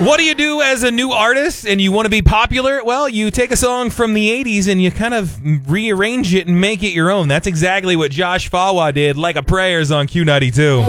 What do you do as a new artist and you want to be popular? Well, you take a song from the 80s and you kind of rearrange it and make it your own. That's exactly what Josh Fawa did, Like a Prayers on Q92.